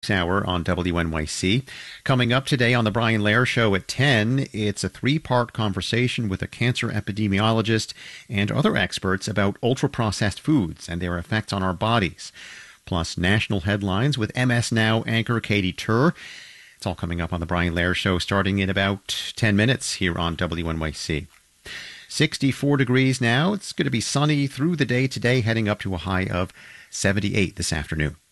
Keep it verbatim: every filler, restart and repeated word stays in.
Hour on W N Y C. Coming up today on the Brian Lair Show at ten, it's a three-part conversation with a cancer epidemiologist and other experts about ultra-processed foods and their effects on our bodies. Plus national headlines with M S Now anchor Katie Tur. It's all coming up on the Brian Lair Show starting in about ten minutes here on W N Y C. sixty-four degrees now. It's going to be sunny through the day today, heading up to a high of seventy-eight this afternoon.